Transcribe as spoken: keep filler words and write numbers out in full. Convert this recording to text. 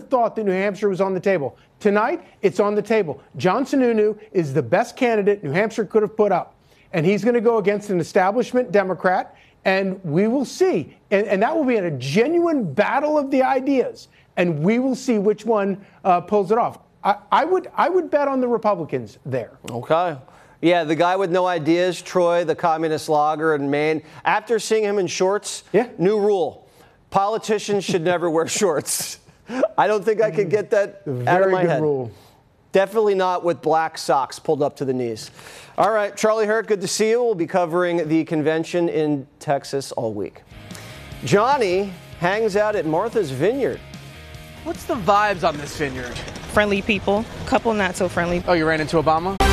thought that New Hampshire was on the table. Tonight, it's on the table. John Sununu is the best candidate New Hampshire could have put up. And he's going to go against an establishment Democrat, and we will see. And, and that will be a genuine battle of the ideas, and we will see which one uh, pulls it off. I, I would I would bet on the Republicans there. Okay. Yeah, the guy with no ideas, Troy, the communist logger in Maine. After seeing him in shorts, yeah. new rule. Politicians should never wear shorts. I don't think I could get that Very out of my good head. Rule. Definitely not with black socks pulled up to the knees. All right, Charlie Hurt, good to see you. We'll be covering the convention in Texas all week. Johnny hangs out at Martha's Vineyard. What's the vibes on this vineyard? Friendly people, couple not so friendly. Oh, you ran into Obama?